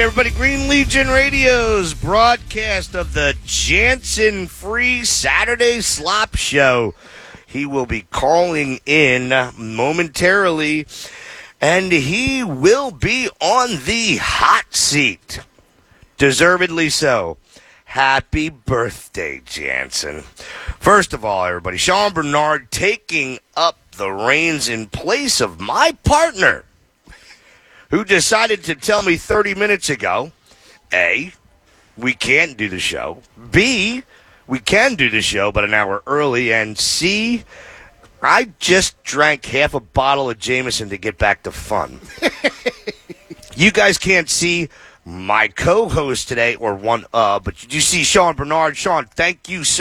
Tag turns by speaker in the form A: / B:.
A: everybody. Green Legion Radio's broadcast of the Jansen Free Saturday Slop Show. He will be calling in momentarily, and he will be on the hot seat. Deservedly so. Happy birthday, Jansen. First of all, everybody, Sean Bernard taking up the reins in place of my partner, who decided to tell me 30 minutes ago, A, we can't do the show, B, we can do the show, but an hour early, and C, I just drank half a bottle of Jameson to get back to fun. You guys can't see my co-host today, or but you see Sean Bernard. Sean, thank you, sir.